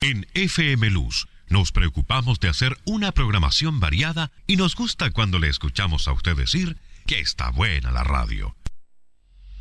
En FM Luz nos preocupamos de hacer una programación variada y nos gusta cuando le escuchamos a usted decir que está buena la radio.